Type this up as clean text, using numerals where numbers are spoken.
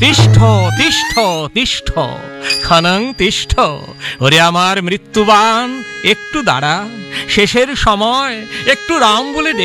তিষ্ঠ তিষ্ঠ তিষ্ঠ খনং তিষ্ঠ। ওরে আমার মৃত্যুবান একটু দাঁড়া, শেষের সময় একটু রাম বলে